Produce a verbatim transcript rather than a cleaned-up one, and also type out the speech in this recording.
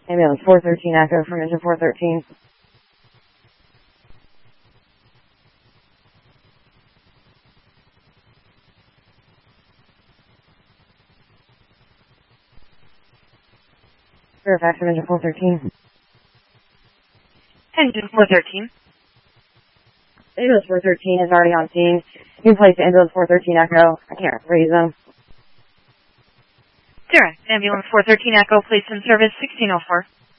Ambulance four thirteen Echo from engine four thirteen. Fairfax from engine four thirteen. Engine four thirteen. Ambulance four thirteen is already on scene. You can place ambulance four thirteen Echo. I can't raise them. Direct. Ambulance four thirteen Echo, placed in service sixteen oh four.